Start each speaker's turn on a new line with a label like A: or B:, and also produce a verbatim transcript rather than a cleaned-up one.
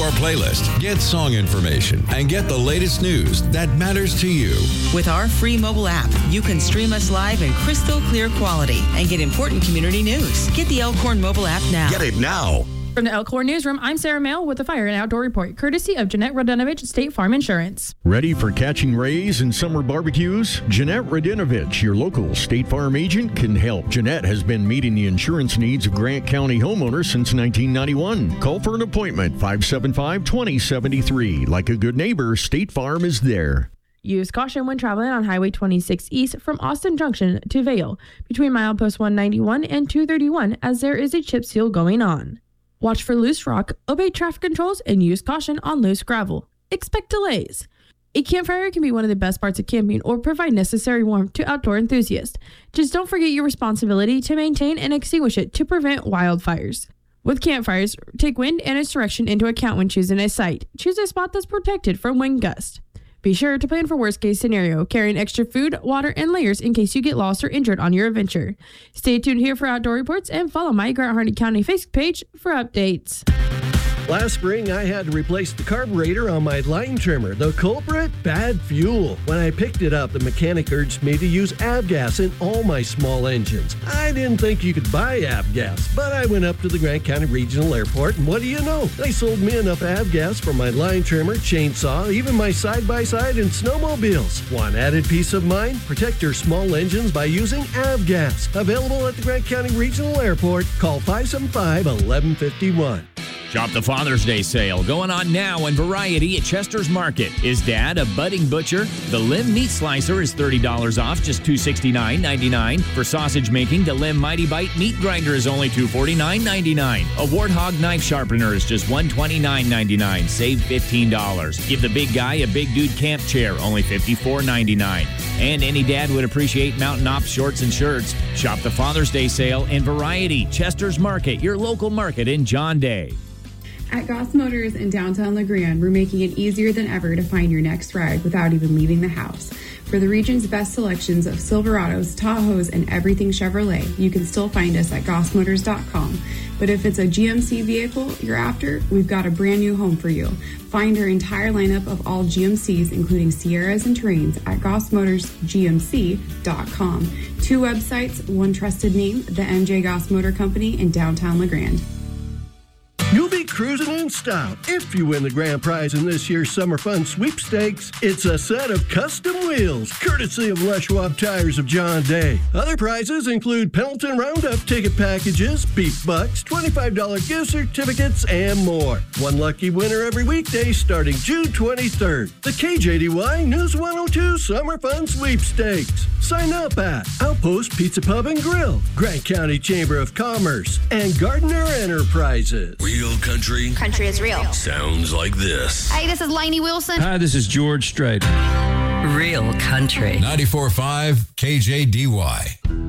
A: our playlist, get song information, and get the latest news that matters to you.
B: With our free mobile app, you can stream us live in crystal clear quality and get important community news. Get the Elkhorn mobile app now.
A: Get it now.
C: From the Elkhorn Newsroom, I'm Sarah Mail with the Fire and Outdoor Report, courtesy of Jeanette Radinovich State Farm Insurance.
D: Ready for catching rays and summer barbecues? Jeanette Radinovich, your local State Farm agent, can help. Jeanette has been meeting the insurance needs of Grant County homeowners since nineteen ninety-one. Call for an appointment, five seven five, two zero seven three. Like a good neighbor, State Farm is there.
C: Use caution when traveling on Highway twenty-six East from Austin Junction to Vail, between milepost one ninety-one and two thirty-one, as there is a chip seal going on. Watch for loose rock, obey traffic controls, and use caution on loose gravel. Expect delays. A campfire can be one of the best parts of camping or provide necessary warmth to outdoor enthusiasts. Just don't forget your responsibility to maintain and extinguish it to prevent wildfires. With campfires, take wind and its direction into account when choosing a site. Choose a spot that's protected from wind gusts. Be sure to plan for worst case scenario, carrying extra food, water, and layers in case you get lost or injured on your adventure. Stay tuned here for outdoor reports and follow my Grant Hardy County Facebook page for updates.
E: Last spring, I had to replace the carburetor on my line trimmer. The culprit? Bad fuel. When I picked it up, the mechanic urged me to use Avgas in all my small engines. I didn't think you could buy Avgas, but I went up to the Grant County Regional Airport, and what do you know? They sold me enough Avgas for my line trimmer, chainsaw, even my side-by-side and snowmobiles. Want added peace of mind? Protect your small engines by using Avgas. Available at the Grant County Regional Airport. Call five seven five, one one five one.
F: Shop the Father's Day sale going on now in Variety at Chester's Market. Is Dad a budding butcher? The Lim Meat Slicer is thirty dollars off, just two hundred sixty-nine ninety-nine. For sausage making, the Lim Mighty Bite Meat Grinder is only two hundred forty-nine ninety-nine. A Warthog Knife Sharpener is just one hundred twenty-nine ninety-nine. Save fifteen dollars. Give the big guy a Big Dude Camp Chair, only fifty-four ninety-nine. And any dad would appreciate Mountain Ops shorts and shirts. Shop the Father's Day sale in Variety, Chester's Market, your local market in John Day.
G: At Goss Motors in downtown LeGrand, we're making it easier than ever to find your next ride without even leaving the house. For the region's best selections of Silverados, Tahoes, and everything Chevrolet, you can still find us at goss motors dot com. But if it's a G M C vehicle you're after, we've got a brand new home for you. Find our entire lineup of all G M Cs, including Sierras and Terrains, at goss motors g m c dot com. Two websites, one trusted name, the M J Goss Motor Company in downtown LeGrand.
E: You'll be cruising in style if you win the grand prize in this year's Summer Fun Sweepstakes. It's a set of custom wheels, courtesy of Les Schwab Tires of John Day. Other prizes include Pendleton Roundup ticket packages, beef bucks, twenty-five dollars gift certificates, and more. One lucky winner every weekday starting June twenty-third. The K J D Y News one oh two Summer Fun Sweepstakes. Sign up at Outpost Pizza Pub and Grill, Grant County Chamber of Commerce, and Gardner Enterprises.
A: Real country.
H: Country is real.
A: Sounds like this.
H: Hey, this is Lainey Wilson.
I: Hi, this is George Strait.
B: Real country.
A: ninety-four point five K J D Y.